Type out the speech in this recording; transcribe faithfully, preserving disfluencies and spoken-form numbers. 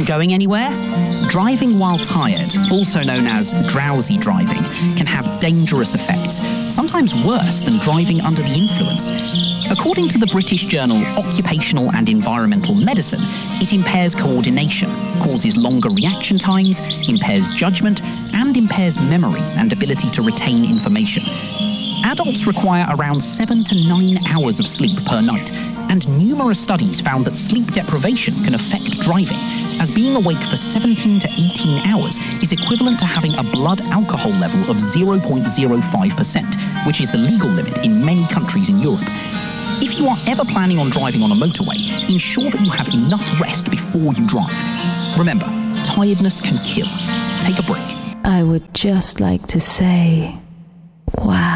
isn't going anywhere? Driving while tired, also known as drowsy driving, can have dangerous effects, sometimes worse than driving under the influence. According to the British journal Occupational and Environmental Medicine, it impairs coordination, causes longer reaction times, impairs judgment, and impairs memory and ability to retain information. Adults require around seven to nine hours of sleep per night, and numerous studies found that sleep deprivation can affect driving, as being awake for seventeen to eighteen hours is equivalent to having a blood alcohol level of zero point zero five percent, which is the legal limit in many countries in Europe. If you are ever planning on driving on a motorway, ensure that you have enough rest before you drive. Remember, tiredness can kill. Take a break. I would just like to say, wow.